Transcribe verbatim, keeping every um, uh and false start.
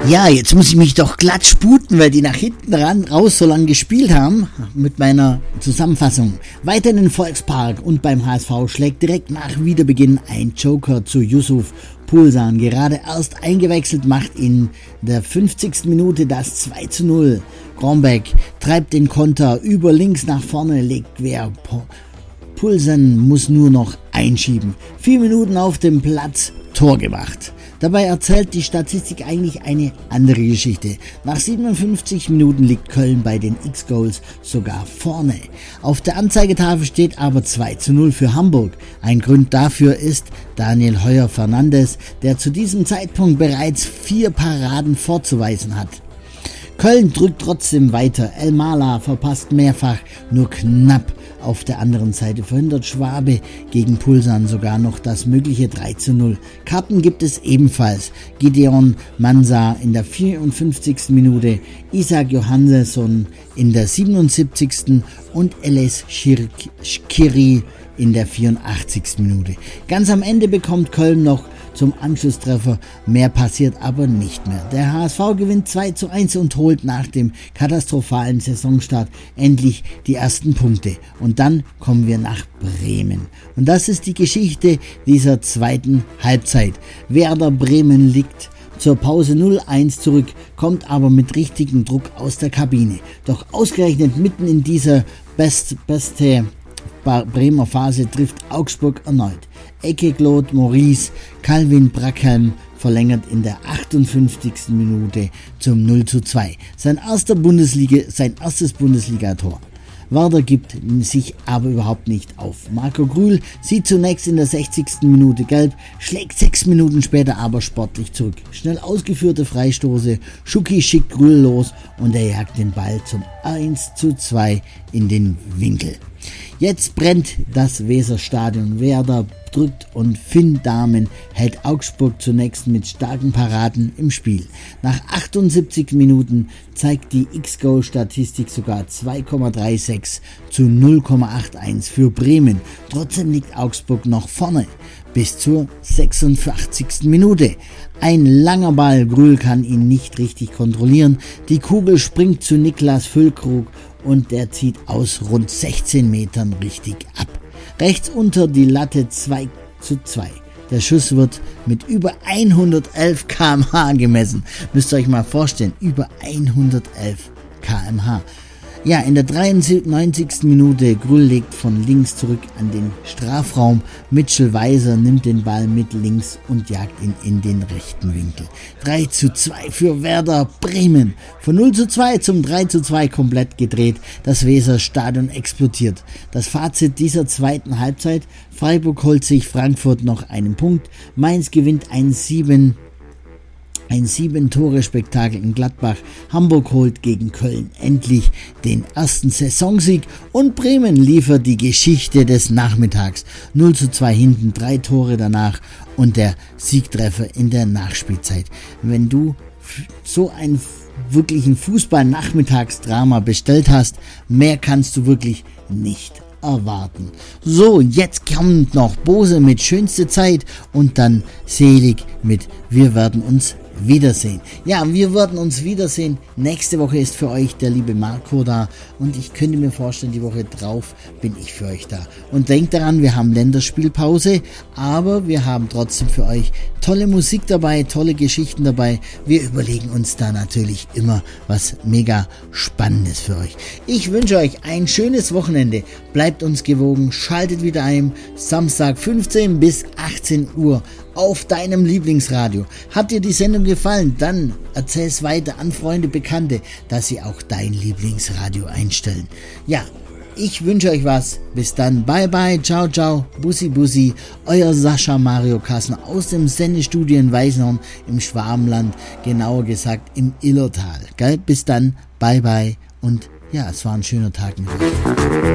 Ja, jetzt muss ich mich doch glatt sputen, weil die nach hinten ran, raus so lange gespielt haben mit meiner Zusammenfassung. Weiter in den Volkspark und beim H S V schlägt direkt nach Wiederbeginn ein Joker zu Yusuf Pulsan. Gerade erst eingewechselt, macht in der fünfzigsten Minute das zwei zu null. Grombeck treibt den Konter über links nach vorne, legt quer. Pulsan muss nur noch einschieben. Vier Minuten auf dem Platz, Tor gemacht. Dabei erzählt die Statistik eigentlich eine andere Geschichte. Nach siebenundfünfzig Minuten liegt Köln bei den X-Goals sogar vorne. Auf der Anzeigetafel steht aber zwei zu null für Hamburg. Ein Grund dafür ist Daniel Heuer-Fernandes, der zu diesem Zeitpunkt bereits vier Paraden vorzuweisen hat. Köln drückt trotzdem weiter. El Mala verpasst mehrfach, nur knapp. Auf der anderen Seite verhindert Schwabe gegen Pulsan sogar noch das mögliche drei zu null. Karten gibt es ebenfalls. Gideon Mansa in der vierundfünfzigsten Minute, Isaac Johannesson in der siebenundsiebzigsten und Eles Şikiri in der vierundachtzigsten Minute. Ganz am Ende bekommt Köln noch zum Anschlusstreffer, mehr passiert aber nicht mehr. Der H S V gewinnt zwei zu eins und holt nach dem katastrophalen Saisonstart endlich die ersten Punkte. Und dann kommen wir nach Bremen. Und das ist die Geschichte dieser zweiten Halbzeit. Werder Bremen liegt zur Pause null eins zurück, kommt aber mit richtigem Druck aus der Kabine. Doch ausgerechnet mitten in dieser best, beste Bremer Phase trifft Augsburg erneut. Ecke Claude Maurice, Calvin Brackhelm verlängert in der achtundfünfzigsten Minute zum null zu zwei. Sein, erster Bundesliga, sein erstes Bundesligator. Werder gibt sich aber überhaupt nicht auf. Marco Grühl sieht zunächst in der sechzigsten Minute gelb, schlägt sechs Minuten später aber sportlich zurück. Schnell ausgeführte Freistoße, Schucki schickt Grühl los und er jagt den Ball zum eins zu zwei in den Winkel. Jetzt brennt das Weserstadion. Werder drückt und Finn Dahmen hält Augsburg zunächst mit starken Paraden im Spiel. Nach achtundsiebzig Minuten zeigt die X-Goal-Statistik sogar zwei Komma sechsunddreißig zu null Komma einundachtzig für Bremen. Trotzdem liegt Augsburg noch vorne bis zur sechsundachtzigsten Minute. Ein langer Ball, Grühl kann ihn nicht richtig kontrollieren. Die Kugel springt zu Niklas Füllkrug und der zieht aus rund sechzehn Metern richtig ab. Rechts unter die Latte zwei zu zwei. Der Schuss wird mit über hundertelf Kilometer pro Stunde gemessen. Müsst ihr euch mal vorstellen, über hundertelf Kilometer pro Stunde. Ja, in der dreiundneunzigsten Minute, Grüll legt von links zurück an den Strafraum. Mitchell Weiser nimmt den Ball mit links und jagt ihn in den rechten Winkel. drei zu zwei für Werder Bremen. Von null zu zwei zum drei zu zwei komplett gedreht. Das Weserstadion explodiert. Das Fazit dieser zweiten Halbzeit: Freiburg holt sich Frankfurt noch einen Punkt. Mainz gewinnt ein sieben Ein Sieben-Tore-Spektakel in Gladbach. Hamburg holt gegen Köln endlich den ersten Saisonsieg und Bremen liefert die Geschichte des Nachmittags. null zu zwei hinten, drei Tore danach und der Siegtreffer in der Nachspielzeit. Wenn du so einen wirklichen Fußball-Nachmittagsdrama bestellt hast, mehr kannst du wirklich nicht erwarten. So, jetzt kommt noch Bose mit Schönste Zeit und dann Selig mit Wir werden uns wiedersehen. Ja, wir werden uns wiedersehen. Nächste Woche ist für euch der liebe Marco da und ich könnte mir vorstellen, die Woche drauf bin ich für euch da. Und denkt daran, wir haben Länderspielpause, aber wir haben trotzdem für euch tolle Musik dabei, tolle Geschichten dabei. Wir überlegen uns da natürlich immer was mega Spannendes für euch. Ich wünsche euch ein schönes Wochenende. Bleibt uns gewogen, schaltet wieder ein. Samstag fünfzehn bis achtzehn Uhr auf deinem Lieblingsradio. Hat dir die Sendung gefallen? Dann erzähl es weiter an Freunde, Bekannte, dass sie auch dein Lieblingsradio einstellen. Ja, ich wünsche euch was. Bis dann. Bye bye. Ciao, ciao. Bussi, bussi. Euer Sascha Mario Kassner aus dem Sendestudio in Weißenhorn im Schwabenland. Genauer gesagt im Illertal. Gell? Bis dann. Bye bye. Und ja, es war ein schöner Tag mit euch.